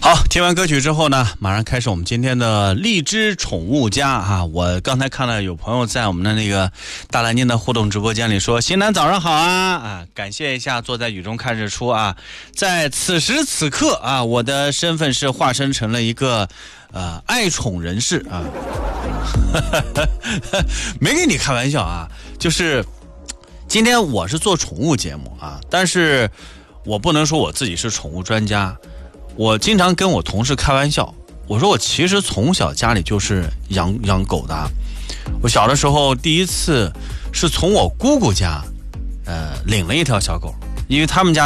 好，听完歌曲之后呢，马上开始我们今天的荔枝宠物家啊！我刚才看到有朋友在我们的那个大蓝鲸的互动直播间里说：“新南早上好啊！”感谢一下坐在雨中看日出啊！在此时此刻啊，我的身份是化身成了一个爱宠人士啊，没跟你开玩笑啊，就是今天我是做宠物节目啊，但是我不能说我自己是宠物专家。我经常跟我同事开玩笑，我说我其实从小家里就是养狗的。我小的时候第一次是从我姑姑家领了一条小狗，因为他们家